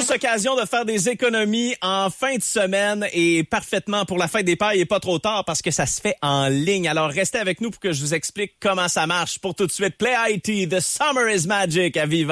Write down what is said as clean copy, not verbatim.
grosse occasion de faire des économies en fin de semaine et parfaitement pour la fête des pères, il est pas trop tard parce que ça se fait en ligne. Alors, restez avec nous pour que je vous explique comment ça marche. Pour tout de suite, Play IT, The Summer is Magic à Viva.